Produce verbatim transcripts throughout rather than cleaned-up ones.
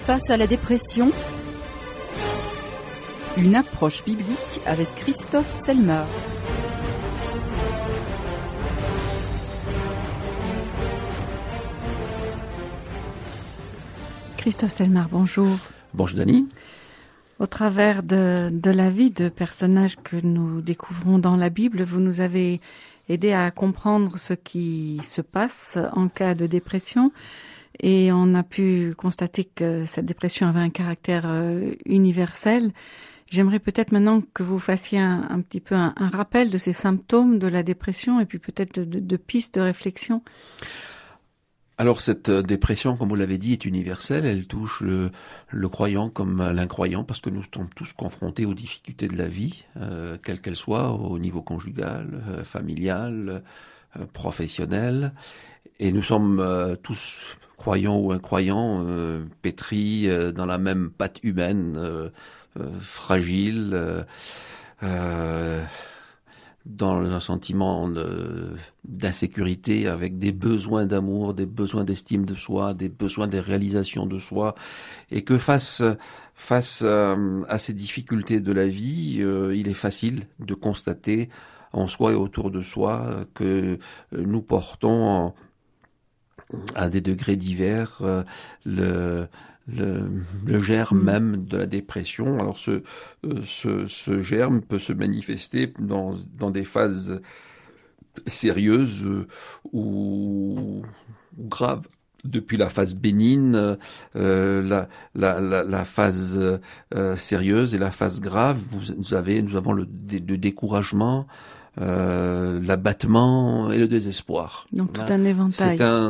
Face à la dépression, une approche biblique avec Christophe Selmar. Christophe Selmar, bonjour. Bonjour Dani. Au travers de, de la vie de personnages que nous découvrons dans la Bible, vous nous avez aidé à comprendre ce qui se passe en cas de dépression. Et on a pu constater que cette dépression avait un caractère euh, universel. J'aimerais peut-être maintenant que vous fassiez un, un petit peu un, un rappel de ces symptômes de la dépression et puis peut-être de, de pistes de réflexion. Alors cette dépression, comme vous l'avez dit, est universelle. Elle touche le, le croyant comme l'incroyant parce que nous sommes tous confrontés aux difficultés de la vie, euh, quelles qu'elles soient, au niveau conjugal, euh, familial, euh, professionnel. Et nous sommes euh, tous, croyants ou incroyants, euh, pétris euh, dans la même pâte humaine, euh, euh, fragile, euh, euh, dans un sentiment de, d'insécurité, avec des besoins d'amour, des besoins d'estime de soi, des besoins de réalisation de soi, et que face face euh, à ces difficultés de la vie, euh, il est facile de constater en soi et autour de soi que nous portons en, à des degrés divers euh, le Le, le germe mmh. même de la dépression. Alors ce, euh, ce, ce germe peut se manifester dans, dans des phases sérieuses euh, ou, ou graves. Depuis la phase bénigne, euh, la, la, la, la phase euh, sérieuse et la phase grave, vous, vous avez, nous avons le, le découragement, euh, l'abattement et le désespoir. Donc tout un éventail. C'est un...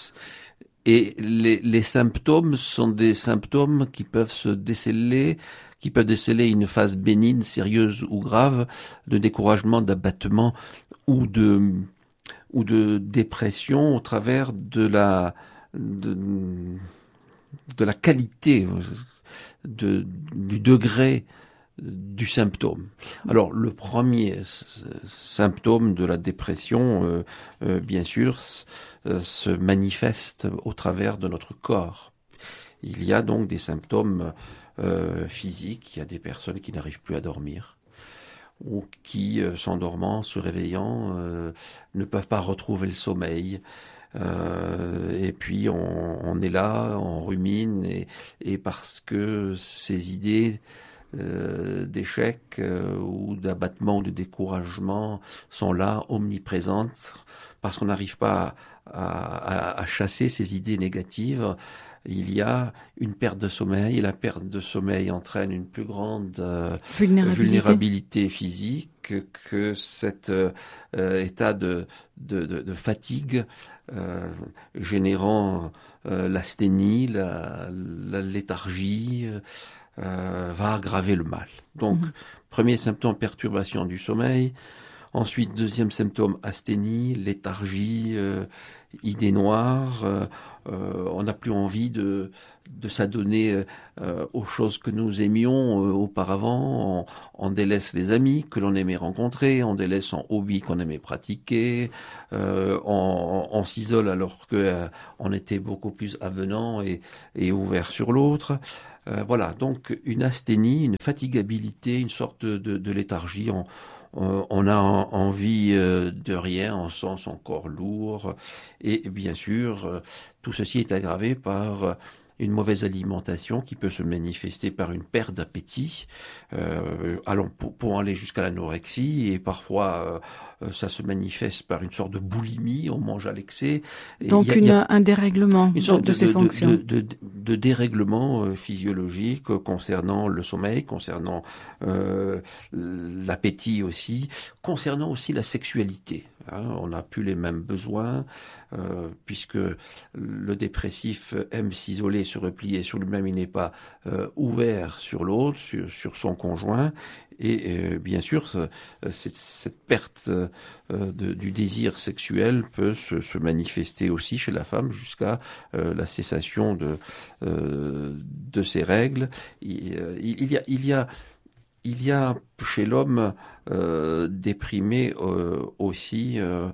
Et les, les symptômes sont des symptômes qui peuvent se déceler, qui peuvent déceler une phase bénigne, sérieuse ou grave, de découragement, d'abattement ou de ou de dépression au travers de la de, de la qualité, de, du degré du symptôme. Alors le premier symptôme de la dépression, euh, euh, bien sûr, euh, se manifeste au travers de notre corps. Il y a donc des symptômes euh, physiques. Il y a des personnes qui n'arrivent plus à dormir ou qui, euh, s'endormant, se réveillant, euh, ne peuvent pas retrouver le sommeil. Euh, et puis on, on est là, on rumine, et, et parce que ces idées Euh, d'échec euh, ou d'abattement ou de découragement sont là, omniprésentes, parce qu'on n'arrive pas à, à, à chasser ces idées négatives. Il y a une perte de sommeil, et la perte de sommeil entraîne une plus grande euh, vulnérabilité. vulnérabilité physique, que cet euh, état de, de, de, de fatigue euh, générant euh, l'asthénie, la, la léthargie, euh, Euh, va aggraver le mal. Donc, mmh. premier symptôme, perturbation du sommeil. Ensuite, deuxième symptôme, asthénie, léthargie, euh, idées noires. Euh, euh, on n'a plus envie de, de s'adonner euh, aux choses que nous aimions euh, auparavant. On, on délaisse les amis que l'on aimait rencontrer, on délaisse son hobby qu'on aimait pratiquer. Euh, on, on, on s'isole alors que euh, on était beaucoup plus avenant et, et ouvert sur l'autre. Euh, voilà, donc une asthénie, une fatigabilité, une sorte de, de, de léthargie. On, on, on a en, envie euh, de rien, on sent son corps lourd. Et bien sûr, euh, tout ceci est aggravé par une mauvaise alimentation qui peut se manifester par une perte d'appétit, euh, allons, pour, pour aller jusqu'à l'anorexie, et parfois euh, ça se manifeste par une sorte de boulimie, on mange à l'excès. Donc une, a, un dérèglement une sorte de, de ces de, fonctions. De, de, de, de dérèglement euh, physiologique euh, concernant le sommeil, concernant euh, l'appétit aussi, concernant aussi la sexualité. Hein, on n'a plus les mêmes besoins, euh, puisque le dépressif aime s'isoler, se replier sur lui-même, il n'est pas euh, ouvert sur l'autre, sur, sur son conjoint, et euh, bien sûr, ce, cette, cette perte euh, de, du désir sexuel peut se, se manifester aussi chez la femme jusqu'à euh, la cessation de, euh, de ses règles. Il, il, y a, il y a il y a chez l'homme euh, déprimé euh, aussi euh,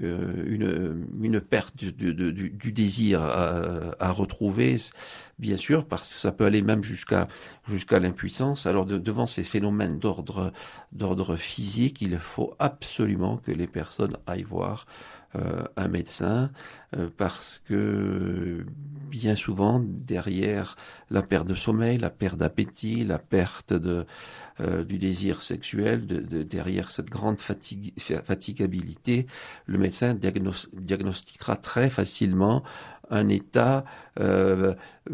une, une perte du, du, du, du désir à, à retrouver, bien sûr, parce que ça peut aller même jusqu'à jusqu'à l'impuissance. Alors de, devant ces phénomènes d'ordre d'ordre physique, il faut absolument que les personnes aillent voir euh, un médecin, euh, parce que bien souvent derrière la perte de sommeil, la perte d'appétit, la perte de Euh, du désir sexuel, de, de, derrière cette grande fatigue, fatigabilité, le médecin diagnos, diagnostiquera très facilement un état euh,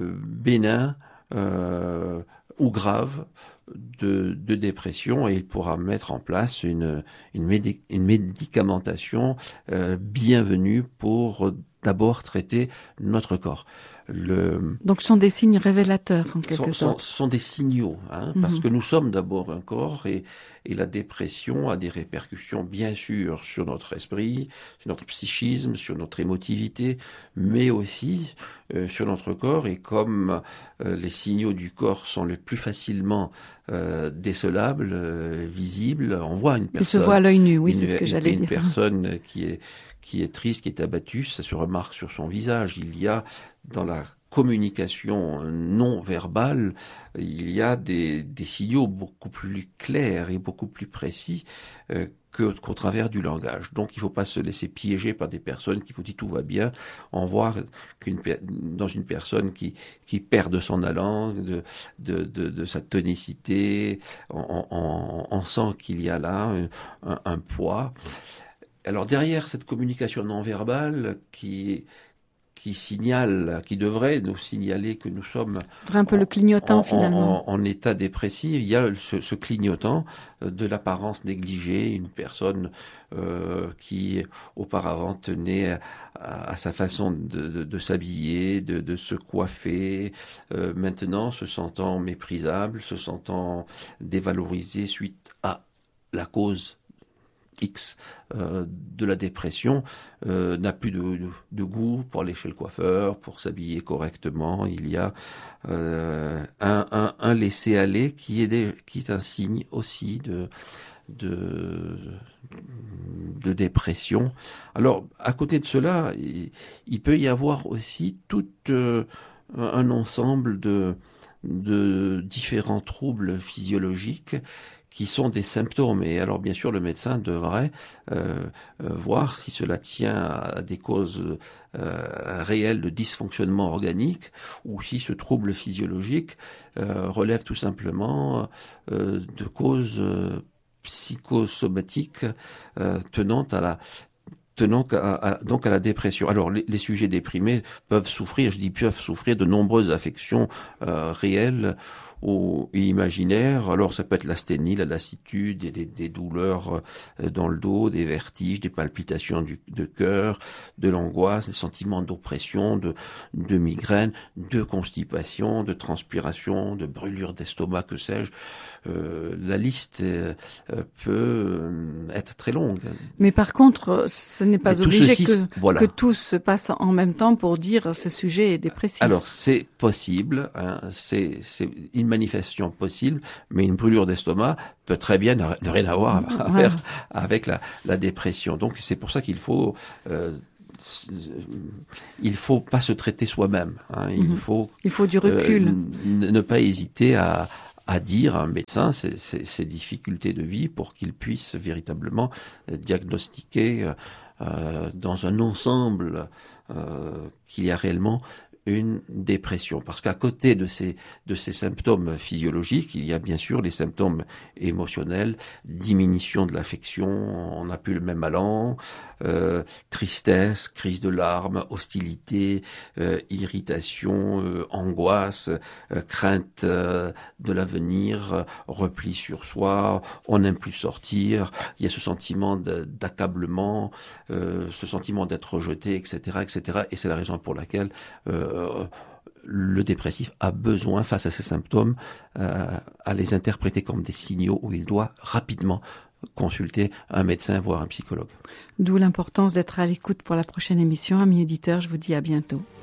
bénin euh, ou grave de, de dépression, et il pourra mettre en place une, une, médic, une médicamentation euh, bienvenue pour d'abord traiter notre corps. Le... Donc ce sont des signes révélateurs en quelque sont, sorte. Ce sont, sont des signaux, hein, mm-hmm. parce que nous sommes d'abord un corps, et, et la dépression a des répercussions bien sûr sur notre esprit, sur notre psychisme, sur notre émotivité, mais aussi euh, sur notre corps. Et comme euh, les signaux du corps sont les plus facilement euh, décelables, euh, visibles, on voit une personne. Il se voit à l'œil nu, oui, une, c'est ce que une, j'allais une dire. Une personne qui est qui est triste, qui est abattue, ça se remarque sur son visage. Il y a dans la communication non verbale, il y a des, des signaux beaucoup plus clairs et beaucoup plus précis euh, que, qu'au travers du langage. Donc il ne faut pas se laisser piéger par des personnes qui vous disent tout va bien. On voit qu'une, dans une personne qui, qui perd de son allant, de, de, de, de sa tonicité, on, on, on sent qu'il y a là un, un poids. Alors derrière cette communication non verbale qui qui signale, qui devrait nous signaler que nous sommes un peu en, le clignotant en, finalement en, en état dépressif, il y a ce, ce clignotant de l'apparence négligée, une personne euh, qui auparavant tenait à, à sa façon de, de, de s'habiller, de, de se coiffer, euh, maintenant se sentant méprisable, se sentant dévalorisé suite à la cause X euh, de la dépression, euh, n'a plus de, de, de goût pour aller chez le coiffeur, pour s'habiller correctement. Il y a euh, un, un, un laisser-aller qui est, des, qui est un signe aussi de, de, de dépression. Alors, à côté de cela, il, il peut y avoir aussi tout euh, un ensemble de, de différents troubles physiologiques qui sont des symptômes. Et alors, bien sûr, le médecin devrait euh, euh, voir si cela tient à des causes euh, réelles de dysfonctionnement organique, ou si ce trouble physiologique euh, relève tout simplement euh, de causes euh, psychosomatiques euh, tenant à la tenant à, à, donc à la dépression. Alors les, les sujets déprimés peuvent souffrir, je dis peuvent souffrir de nombreuses affections euh, réelles ou imaginaires. Alors ça peut être l'asthénie, la lassitude, des, des, des douleurs euh, dans le dos, des vertiges, des palpitations du, de cœur, de l'angoisse, des sentiments d'oppression, de, de migraine, de constipation, de transpiration, de brûlure d'estomac, que sais-je. Euh, la liste euh, peut être très longue. Mais par contre, ce n'est pas Mais obligé ceci, que, voilà. que tout se passe en même temps pour dire ce sujet est dépressif. Alors c'est possible, hein, c'est, c'est une manifestation possible, mais une brûlure d'estomac peut très bien ne rien avoir à ouais. faire avec la, la dépression. Donc c'est pour ça qu'il faut euh, il faut pas se traiter soi-même. Hein, il mmh. faut il faut du recul. Euh, n- ne pas hésiter à à dire à un médecin ses, ses, ses difficultés de vie pour qu'il puisse véritablement diagnostiquer euh, dans un ensemble euh, qu'il y a réellement une dépression. Parce qu'à côté de ces, de ces symptômes physiologiques, il y a bien sûr les symptômes émotionnels, diminution de l'affection, on n'a plus le même allant, euh, tristesse, crise de larmes, hostilité, euh, irritation, euh, angoisse, euh, crainte euh, de l'avenir, euh, repli sur soi, on n'aime plus sortir, il y a ce sentiment de, d'accablement, euh, ce sentiment d'être rejeté, et cetera, et cetera. Et c'est la raison pour laquelle euh, le dépressif a besoin, face à ces symptômes, euh, à les interpréter comme des signaux où il doit rapidement consulter un médecin, voire un psychologue. D'où l'importance d'être à l'écoute pour la prochaine émission. Amis auditeurs, je vous dis à bientôt.